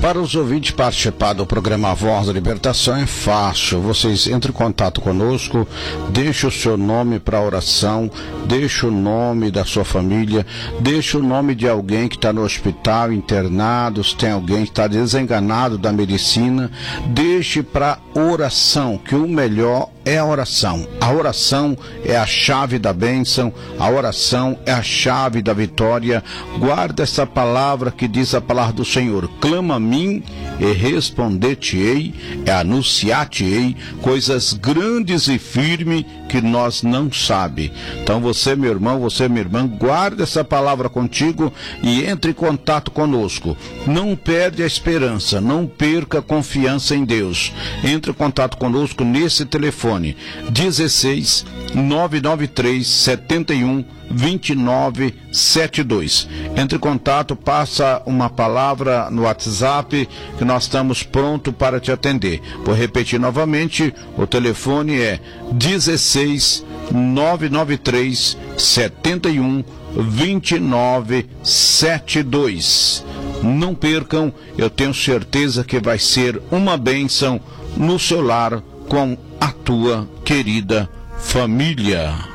Para os ouvintes participar do programa Voz da Libertação é fácil. Vocês entrem em contato conosco, deixe o seu nome para a oração, deixe o nome da sua família, deixe o nome de alguém que está no hospital, internado, se tem alguém que está desenganado da medicina, deixe para oração, que o melhor é a oração. A oração é a chave da bênção, a oração é a chave da vitória. Guarda essa palavra que diz a palavra do Senhor: clama a mim e responder-te-ei, e anunciar-te-ei coisas grandes e firmes que nós não sabe. Então você, meu irmão, você, minha irmã, guarda essa palavra contigo e entre em contato conosco. Não perde a esperança, não perca a confiança em Deus. Entre em contato conosco nesse telefone 16 993 71 2972. Entre em contato, passa uma palavra no WhatsApp que nós estamos prontos para te atender. Vou repetir novamente, o telefone é 16 993 71 2972. Não percam, eu tenho certeza que vai ser uma bênção no seu lar com a tua querida família.